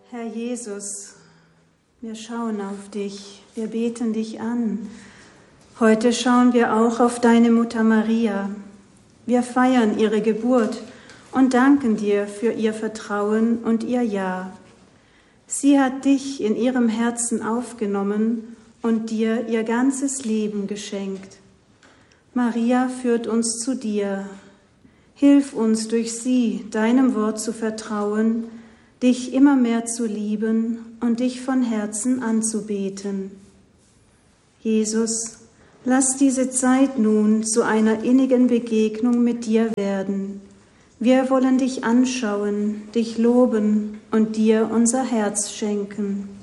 Herr Jesus, wir schauen auf dich, wir beten dich an. Heute schauen wir auch auf deine Mutter Maria. Wir feiern ihre Geburt und danken dir für ihr Vertrauen und ihr Ja. Sie hat dich in ihrem Herzen aufgenommen und dir ihr ganzes Leben geschenkt. Maria führt uns zu dir. Hilf uns durch sie, deinem Wort zu vertrauen, dich immer mehr zu lieben und dich von Herzen anzubeten. Jesus, lass diese Zeit nun zu einer innigen Begegnung mit dir werden. Wir wollen dich anschauen, dich loben und dir unser Herz schenken.